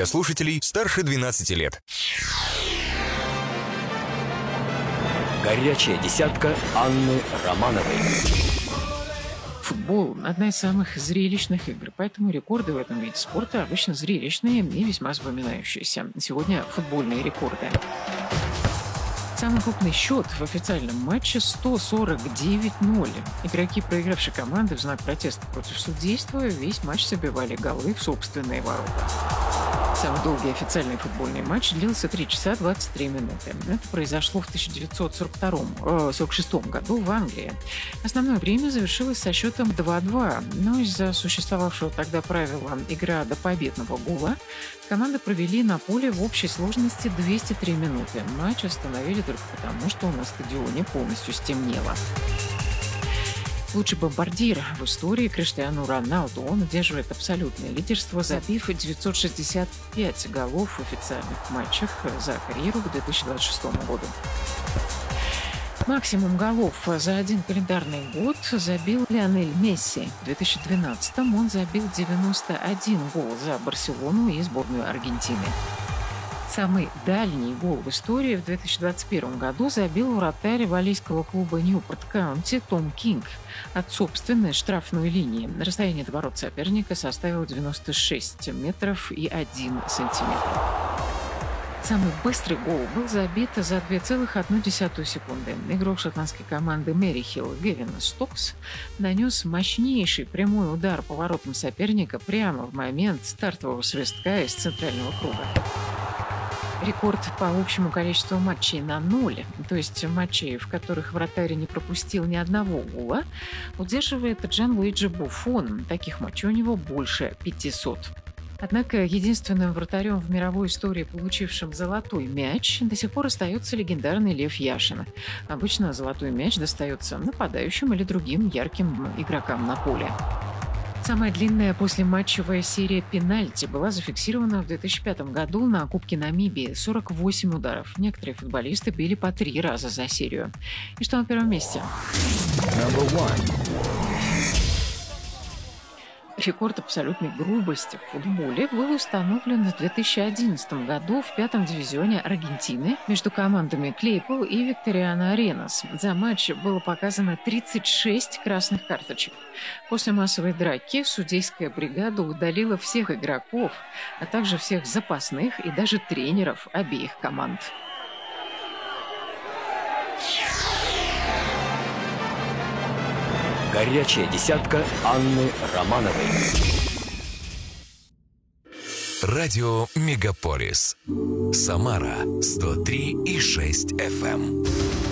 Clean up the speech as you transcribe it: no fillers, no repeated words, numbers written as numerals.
для слушателей старше 12 лет. Горячая десятка Анны Романовой. Футбол – одна из самых зрелищных игр, поэтому рекорды в этом виде спорта обычно зрелищные и весьма запоминающиеся. Сегодня футбольные рекорды. Самый крупный счет в официальном матче – 149-0. Игроки проигравшей команды в знак протеста против судейства весь матч забивали голы в собственные ворота. Самый долгий официальный футбольный матч длился 3 часа 23 минуты. Это произошло в 1946 году в Англии. Основное время завершилось со счетом 2-2, но из-за существовавшего тогда правила «игра до победного гола» команды провели на поле в общей сложности 203 минуты. Матч остановили только потому, что на стадионе полностью стемнело. Лучший бомбардир в истории Криштиану Роналду. Он удерживает абсолютное лидерство, забив 965 голов в официальных матчах за карьеру к 2026 году. Максимум голов за один календарный год забил Лионель Месси. В 2012 он забил 91 гол за Барселону и сборную Аргентины. Самый дальний гол в истории в 2021 году забил вратарь валлийского клуба Ньюпорт Каунти Том Кинг от собственной штрафной линии. Расстояние до ворот соперника составило 96 метров и 1 сантиметр. Самый быстрый гол был забит за 2,1 секунды. Игрок шотландской команды Мэри Хилл Гевин Стокс нанес мощнейший прямой удар по воротам соперника прямо в момент стартового свистка из центрального круга. Рекорд по общему количеству матчей на 0, то есть матчей, в которых вратарь не пропустил ни одного гола, удерживает Джанлуиджи Буффон. Таких матчей у него больше 500. Однако единственным вратарем в мировой истории, получившим золотой мяч, до сих пор остается легендарный Лев Яшин. Обычно золотой мяч достается нападающим или другим ярким игрокам на поле. Самая длинная послематчевая серия пенальти была зафиксирована в 2005 году на Кубке Намибии – 48 ударов. Некоторые футболисты били по 3 раза за серию. И что на первом месте? Рекорд абсолютной грубости в футболе был установлен в 2011 году в 5-м дивизионе Аргентины между командами Клейпол и Викториано Аренас. За матч было показано 36 красных карточек. После массовой драки судейская бригада удалила всех игроков, а также всех запасных и даже тренеров обеих команд. Горячая десятка Анны Романовой. Радио Мегаполис. Самара 103,6 FM.